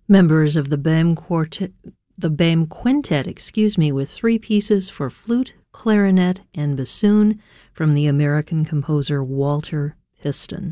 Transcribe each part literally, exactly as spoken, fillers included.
Members of the Boehm Quartet, the Boehm Quintet, excuse me, with three pieces for flute, clarinet, and bassoon from the American composer Walter Piston.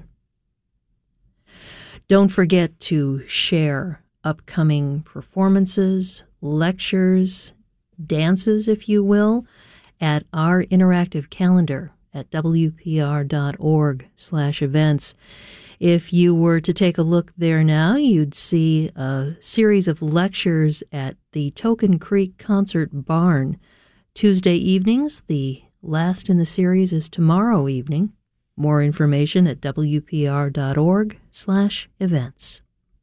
Don't forget to share upcoming performances, lectures, dances, if you will, at our interactive calendar at w p r dot org slash events. If you were to take a look there now, you'd see a series of lectures at the Token Creek Concert Barn. Tuesday evenings, the last in the series is tomorrow evening. More information at w p r dot org slash events.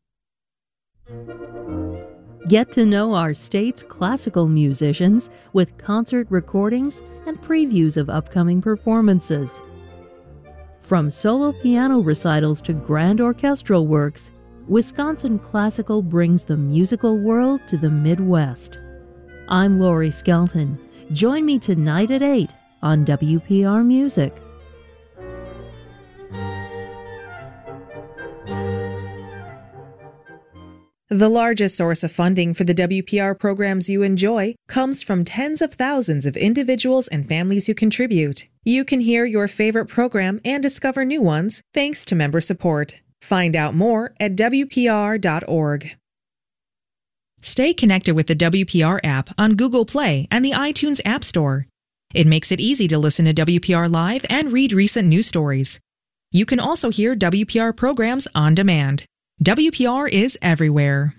Get to know our state's classical musicians with concert recordings and previews of upcoming performances. From solo piano recitals to grand orchestral works, Wisconsin Classical brings the musical world to the Midwest. I'm Lori Skelton. Join me tonight at eight on W P R Music. The largest source of funding for the W P R programs you enjoy comes from tens of thousands of individuals and families who contribute. You can hear your favorite program and discover new ones thanks to member support. Find out more at w p r dot org. Stay connected with the W P R app on Google Play and the iTunes App Store. It makes it easy to listen to W P R Live and read recent news stories. You can also hear W P R programs on demand. W P R is everywhere.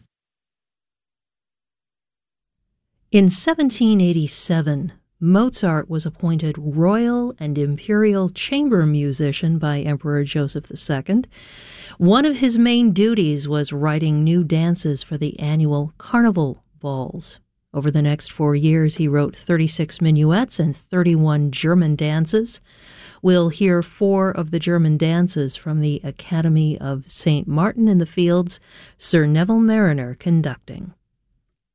In seventeen eighty-seven, Mozart was appointed Royal and Imperial Chamber Musician by Emperor Joseph the Second. One of his main duties was writing new dances for the annual carnival balls. Over the next four years, he wrote thirty-six minuets and thirty-one German dances. We'll hear four of the German dances from the Academy of Saint Martin in the Fields, Sir Neville Mariner conducting.